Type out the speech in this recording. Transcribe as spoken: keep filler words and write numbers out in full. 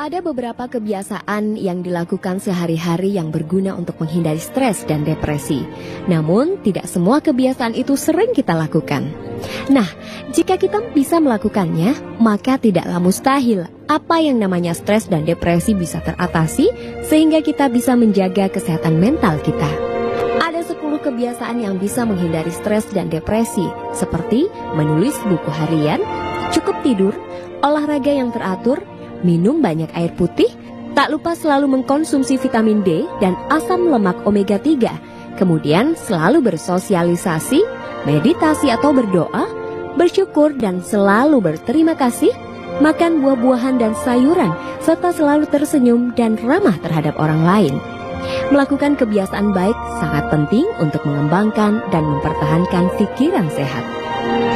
Ada beberapa kebiasaan yang dilakukan sehari-hari yang berguna untuk menghindari stres dan depresi. Namun, tidak semua kebiasaan itu sering kita lakukan. Nah, jika kita bisa melakukannya, maka tidaklah mustahil apa yang namanya stres dan depresi bisa teratasi sehingga kita bisa menjaga kesehatan mental kita. Ada sepuluh kebiasaan yang bisa menghindari stres dan depresi, seperti menulis buku harian, cukup tidur, olahraga yang teratur, minum banyak air putih, tak lupa selalu mengkonsumsi vitamin D dan asam lemak omega tiga, kemudian selalu bersosialisasi, meditasi atau berdoa, bersyukur dan selalu berterima kasih, makan buah-buahan dan sayuran, serta selalu tersenyum dan ramah terhadap orang lain. Melakukan kebiasaan baik sangat penting untuk mengembangkan dan mempertahankan pikiran sehat.